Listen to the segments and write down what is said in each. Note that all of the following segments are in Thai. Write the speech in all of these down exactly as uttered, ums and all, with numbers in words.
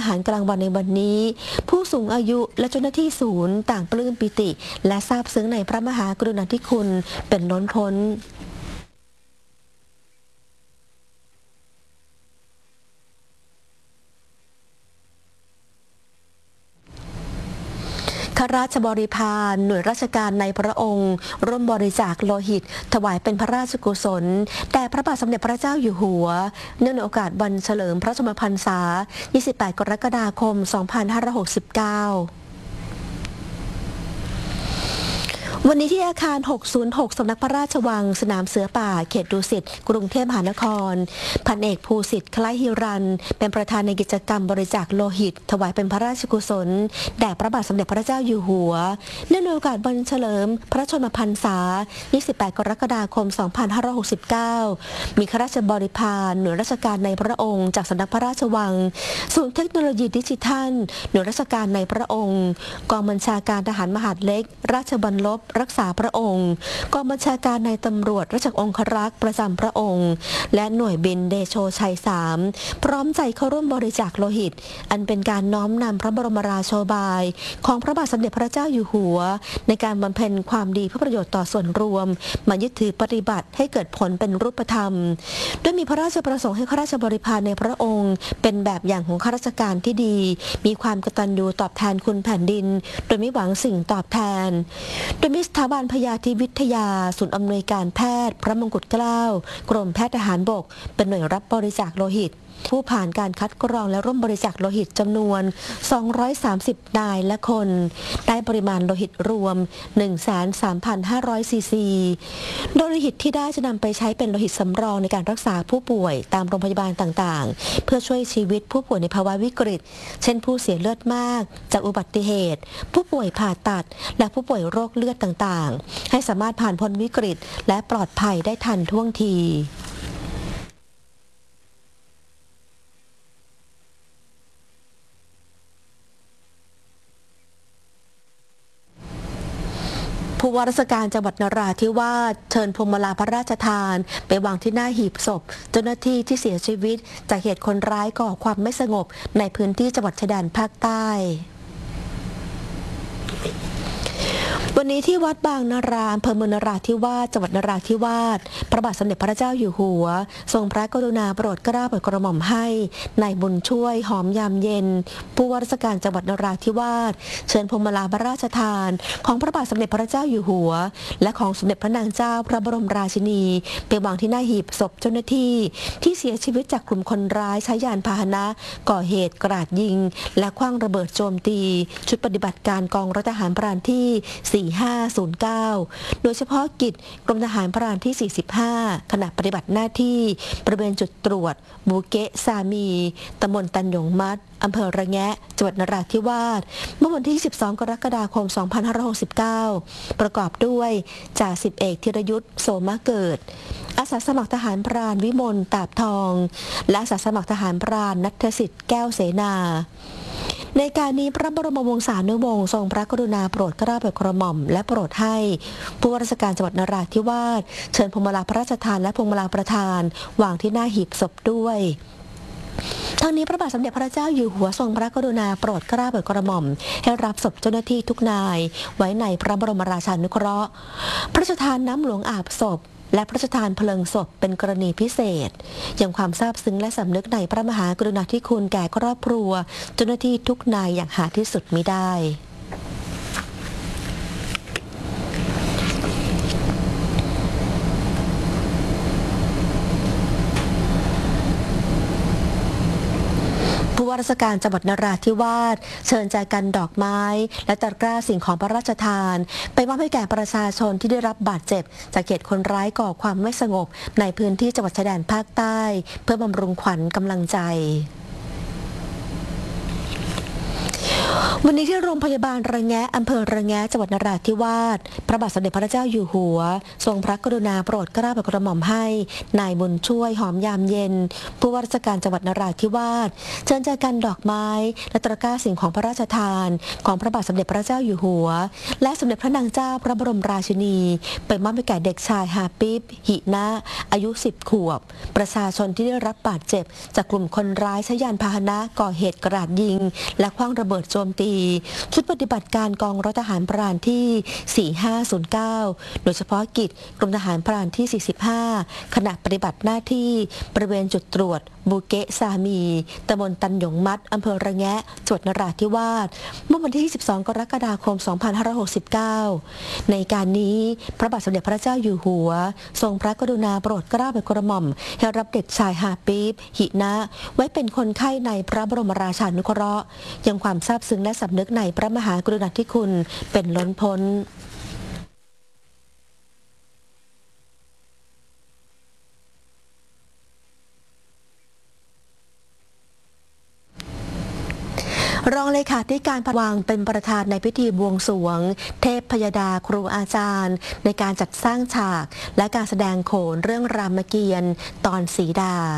หารกลางวันในวันนี้ผู้สูงอายุและเจ้าหน้าที่ศูนย์ต่างปลื้มปิติและซาบซึ้งในพระมหากรุณาธิคุณเป็นล้นพ้นข้าราชบริพารหน่วยราชการในพระองค์ร่วมบริจาคโลหิตถวายเป็นพระราชกุศลแด่พระบาทสมเด็จพระเจ้าอยู่หัวเนื่องในโอกาสวันเฉลิมพระชนมพรรษา ยี่สิบแปด กรกฎาคม สองพันห้าร้อยหกสิบเก้าวันนี้ที่อาคาร หกศูนย์หก สำนักพระราชวังสนามเสือป่าเขตดุสิตกรุงเทพมหานครพันเอกภูสิทธิ์คล้ายฮิรันเป็นประธานในกิจกรรมบริจาคโลหิตถวายเป็นพระราชกุศลแด่พระบาทสมเด็จพระเจ้าอยู่หัวเนื่องในโอกาสวันเฉลิมพระชนมพรรษา ยี่สิบแปด กรกฎาคม สองพันห้าร้อยหกสิบเก้า มีข้าราชบริพารหน่วยราชการในพระองค์จากสำนักพระราชวังศูนย์เทคโนโลยีดิจิทัลหน่วยราชการในพระองค์กองบัญชาการทหารมหาดเล็กราชบัลลบรักษาพระองค์กองบัญชาการในตำรวจราชองครักษ์ประจำพระองค์และหน่วยบินเดโชชัยสามพร้อมใจเข้าร่วมบริจาคโลหิตอันเป็นการน้อมนำพระบรมราโชบายของพระบาทสมเด็จพระเจ้าอยู่หัวในการบำเพ็ญความดีเพื่อประโยชน์ต่อส่วนรวมมายึดถือปฏิบัติให้เกิดผลเป็นรูปธรรมโดยมีพระราชประสงค์ให้ข้าราชบริพารในพระองค์เป็นแบบอย่างของข้าราชการที่ดีมีความกตัญญูตอบแทนคุณแผ่นดินโดยไม่หวังสิ่งตอบแทนโดยมีสถาบันพยาธิวิทยาศูนย์อำนวยการแพทย์พระมงกุฎเกล้ากรมแพทย์ทหารบกเป็นหน่วยรับบริจาคโลหิตผู้ผ่านการคัดกรองและร่วมบริจาคโลหิตจำนวนสองร้อยสามสิบนายและคนได้ปริมาณโลหิตรวม หนึ่งแสนสามพันห้าร้อย ซีซีโดยโลหิตที่ได้จะนำไปใช้เป็นโลหิตสำรองในการรักษาผู้ป่วยตามโรงพยาบาลต่างๆเพื่อช่วยชีวิตผู้ป่วยในภาวะวิกฤตเช่นผู้เสียเลือดมากจากอุบัติเหตุผู้ป่วยผ่าตัดและผู้ป่วยโรคเลือดต่างๆให้สามารถผ่านพ้นวิกฤตและปลอดภัยได้ทันท่วงทีผู้ว่าราชการจังหวัดนราธิวาสเชิญพวงมาลาพระราชทานไปวางที่หน้าหีบศพเจ้าหน้าที่ที่เสียชีวิตจากเหตุคนร้ายก่อความไม่สงบในพื้นที่จังหวัดชายแดนภาคใต้วันนี้ที่วัดบางนารามอำเภอเมืองนราธิวาสจังหวัดนราธิวาสพระบาทสมเด็จพระเจ้าอยู่หัวทรงพระกรุณาโปรดเกล้าโปรดกระหม่อมให้นายบุญช่วยหอมยามเย็นผู้ว่าราชการจังหวัดนราธิวาสเชิญพวงมาลาพระราชทานของพระบาทสมเด็จพระเจ้าอยู่หัวและของสมเด็จพระนางเจ้าพระบรมราชินีไปวางที่หน้าหีบศพเจ้าหน้าที่ที่เสียชีวิตจากกลุ่มคนร้ายใช้ยานพาหนะก่อเหตุกราดยิงและขว้างระเบิดโจมตีชุดปฏิบัติการกองร้อยทหารพรานที่สี่ห้าศูนย์เก้าโดยเฉพาะกิจกรมทหารพรานที่สี่สิบห้าขณะปฏิบัติหน้าที่บริเวณจุดตรวจบูเกะซามีตำบลตันหยงมัดอำเภอระแงะจังหวัดนราธิวาสเมื่อวันที่สิบสองกรกฎาคมสองพันห้าร้อยหกสิบเก้าประกอบด้วยจ่าสิบเอกธีรยุทธโสมเกิดอาสาสมัครทหารพรานวิมลตาบทองและอาสาสมัครทหารพรานณัฐสิทธิ์แก้วเสนาในการนี้พระบรมวงศานุวงศ์ทรงพระกรุณาโปรดเกล้าโปรดกระหม่อมและโปรดให้ผู้ว่าราชการจังหวัดนราธิวาสเชิญพวงมาลาพระราชทานและพวงมาลาประธานวางที่หน้าหีบศพด้วยทั้งนี้พระบาทสมเด็จพระเจ้าอยู่หัวทรงพระกรุณาโปรดเกล้าโปรดกระหม่อมให้รับศพเจ้าหน้าที่ทุกนายไว้ในพระบรมราชานุเคราะห์พระราชทานน้ำหลวงอาบศพและพระราชทานเพลิงศพเป็นกรณีพิเศษยังความซาบซึ้งและสำนึกในพระมหากรุณาธิคุณแก่ครอบครัวเจ้าหน้าที่ทุกนายอย่างหาที่สุดมิได้ผู้ว่าราชการจังหวัดนราธิวาสเชิญใจกันดอกไม้และตะกร้าสิ่งของพระราชทานไปมอบให้แก่ประชาชนที่ได้รับบาดเจ็บจากเหตุคนร้ายก่อความไม่สงบในพื้นที่จังหวัดชายแดนภาคใต้เพื่อบำรุงขวัญกำลังใจวันนี้ที่โรงพยาบาลระแงะอำเภอระแงะจังหวัดนราธิวาสพระบาทสมเด็จพระเจ้าอยู่หัวทรงพระกรุณาโปรดเกล้าโปรดกระหม่อมให้นายบุญช่วยหอมยามเย็นผู้ว่าราชการจังหวัดนราธิวาสเชิญแจกันดอกไม้และตะกร้าสิ่งของพระราชทานของพระบาทสมเด็จพระเจ้าอยู่หัวและสมเด็จพระนางเจ้าพระบรมราชินีไปมอบให้แก่เด็กชายฮาปิบหินะอายุสิบขวบประชาชนที่ได้รับบาดเจ็บจากกลุ่มคนร้ายใช้ยานพาหนะก่อเหตุกราดยิงและขว้างระเบิดโจมตีชุดปฏิบัติการกองร้อยทหารพรานที่ สี่ห้าศูนย์เก้า โดยเฉพาะกิจกรมทหารพรานที่ สี่สิบห้า ขณะปฏิบัติหน้าที่บริเวณจุดตรวจบูเกะซามีตำบลตันหยงมัดอำเภอระแงะจังหวัดนราธิวาสเมื่อวันที่ สิบสอง กรกฎาคม สองพันห้าร้อยหกสิบเก้า ในการนี้พระบาทสมเด็จพระเจ้าอยู่หัวทรงพระกรุณาโปรดเกล้าโปรดกระหม่อมให้รับเด็กชายฮาปิบหินะไว้เป็นคนไข้ในพระบรมราชานุเคราะห์ยังความซาบซึ้งและสำนึกในพระมหากรุณาธิคุณเป็นล้นพ้นรองเลขาธิการพระวังเป็นประธานในพิธีบวงสรวงเทพพยดาครูอาจารย์ในการจัดสร้างฉากและการแสดงโขนเรื่องรามเกียรติ์ตอนสีดา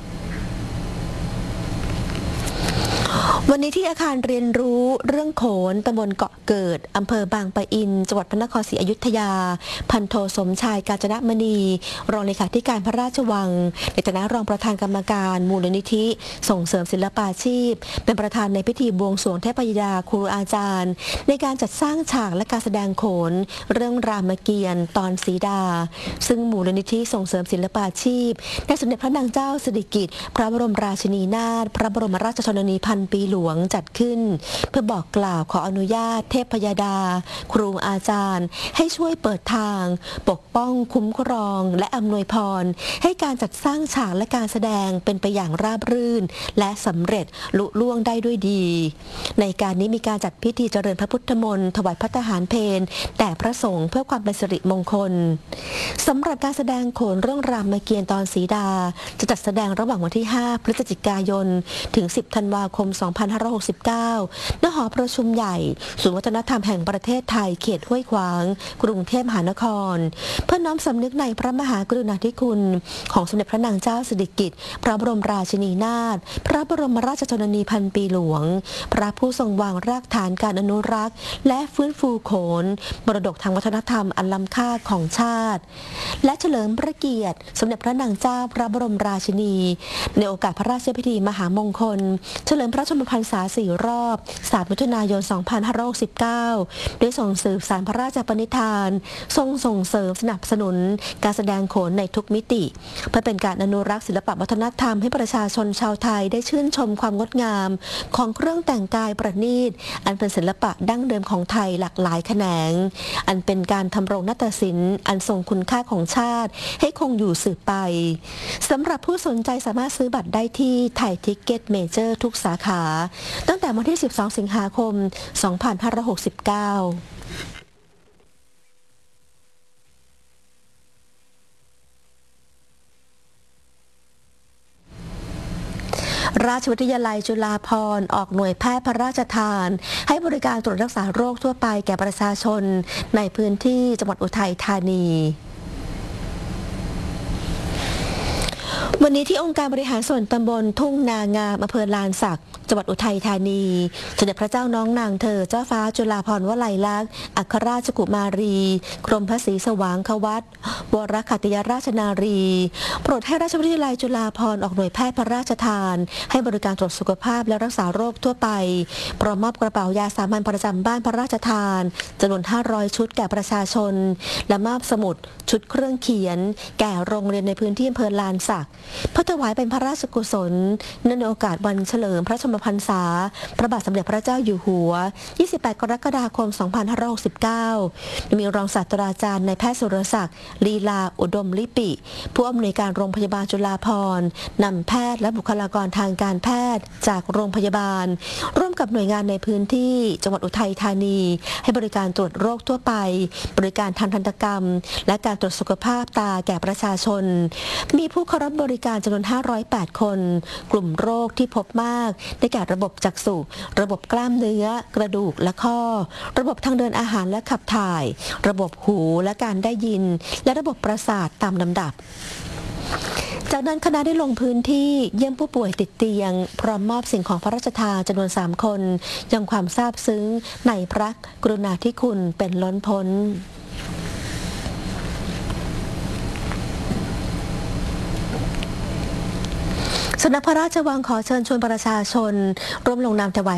วันนี้ที่อาคารเรียนรู้เรื่องโขนตำบลเกาะเกิดอำเภอบางปะอินจังหวัดพระนครศรีอยุธยาพันโทสมชายกาญจนมณีรองเลขาธิการพระราชวังในฐานะรองประธานกรรมการมูลนิธิส่งเสริมศิลปาชีพเป็นประธานในพิธีบวงสรวงเทพยดาครูอาจารย์ในการจัดสร้างฉากและการแสดงโขนเรื่องรามเกียรติ์ตอนสีดาซึ่งมูลนิธิส่งเสริมศิลปาชีพได้สมเด็จพระนางเจ้าสิริกิติ์พระบรมราชินีนาถพระบรมราชชนนีพันปีหลวงจัดขึ้นเพื่อบอกกล่าวขออนุญาตเทพยดาครูอาจารย์ให้ช่วยเปิดทางปกป้องคุ้มครองและอำนวยพรให้การจัดสร้างฉากและการแสดงเป็นไปอย่างราบรื่นและสำเร็จลุล่วงได้ด้วยดีในการนี้มีการจัดพิธีเจริญพระพุทธมนต์ถวายพระทหารเพลแด่พระสงฆ์เพื่อความเป็นสิริมงคลสำหรับการแสดงโขนเรื่องรามเกียรติ์ตอนสีดาจะจัดแสดงระหว่างวันที่ห้าพฤศจิกายนถึงสิบธันวาคมสองพันห้าร้อยหกสิบเก้า ณ หอประชุมใหญ่ศูนย์วัฒนธรรมแห่งประเทศไทยเขตห้วยขวางกรุงเทพมหานครเพื่อน้อมสำนึกในพระมหากรุณาธิคุณของสมเด็จพระนางเจ้าสิริกิติ์พระบรมราชินีนาถพระบรมราชชนนีพันปีหลวงพระผู้ทรงวางรากฐานการอนุรักษ์และฟื้นฟูโขนมรดกทางวัฒนธรรมอันล้ำค่าของชาติและเฉลิมพระเกียรติสมเด็จพระนางเจ้าพระบรมราชินีในโอกาสพระราชพิธีมหามงคลเฉลิมพระชนมพรรษาสี่รอบสามมิถุนายน สองพันห้าร้อยหกสิบเก้า ด้วยทรงสืบสานพระราชปณิธานทรงส่งเสริมสนับสนุนการแสดงโขนในทุกมิติเพื่อเป็นการอนุรักษ์ศิลปวัฒนธรรมให้ประชาชนชาวไทยได้ชื่นชมความงดงามของเครื่องแต่งกายประณีตอันเป็นศิลปะดั้งเดิมของไทยหลากหลายแขนงอันเป็นการทำรงนาฏศิลป์อันทรงคุณค่าของชาติให้คงอยู่สืบไปสำหรับผู้สนใจสามารถซื้อบัตรได้ที่ไทยทิกเก็ตเมเจอร์ทุกสาขาตั้งแต่วันที่ สิบสอง สิงหาคม สองพันห้าร้อยหกสิบเก้า ราชวิทยาลัยจุฬาภรณ์ออกหน่วยแพทย์พระราชทานให้บริการตรวจรักษาโรคทั่วไปแก่ประชาชนในพื้นที่จังหวัดอุทัยธานีวันนี้ที่องค์การบริหารส่วนตำบลทุ่งนางามอำเภอลานสักจังหวัดอุทัยธานีสมเด็จพระเจ้าน้องนางเธอเจ้าฟ้าจุฬาภรณ์วลัยลักษณ์อัครราชกุมารีกรมพระศรีสว่างควัตรวรขัตติยราชนารีโปรดให้ราชวิทยาลัยจุฬาภรณ์ออกหน่วยแพทย์พระราชทานให้บริการตรวจสุขภาพและรักษาโรคทั่วไปพร้อมมอบกระเป๋ายาสามัญประจำบ้านพระราชทานจำนวนห้าร้อยชุดแก่ประชาชนและมอบสมุดชุดเครื่องเขียนแก่โรงเรียนในพื้นที่อำเภอลานสักเพื่อถวายเป็นพระราชกุศลเนื่องในโอกาสวันเฉลิมพระชนมพรรษาพระบาทสมเด็จพระเจ้าอยู่หัวยี่สิบแปด กรกฎาคม สองพันห้าร้อยหกสิบเก้ามีรองศาสตราจารย์นายแพทย์สุรศักดิ์ลีลาอุดมลิปิผู้อำนวยการโรงพยาบาลจุฬาภรณ์นำแพทย์และบุคลากรทางการแพทย์จากโรงพยาบาลร่วมกับหน่วยงานในพื้นที่จังหวัดอุทัยธานีให้บริการตรวจโรคทั่วไปบริการทางทันตกรรมและการตรวจสุขภาพตาแก่ประชาชนมีผู้เข้ารับบริการจำนวนห้าร้อยแปดคนกลุ่มโรคที่พบมากในได้แก่ระบบจักษุระบบกล้ามเนื้อกระดูกและข้อระบบทางเดินอาหารและขับถ่าย ระบบหูและการได้ยินและระบบประสาทตามลำดับจากนั้นคณะได้ลงพื้นที่เยี่ยมผู้ป่วยติดเตียงพร้อมมอบสิ่งของพระราชทานจำนวนสามคนยังความซาบซึ้งในพระกรุณาธิคุณเป็นล้นพ้นสำนักพระราชวังขอเชิญชวนประชาชนร่วมลงนามถวาย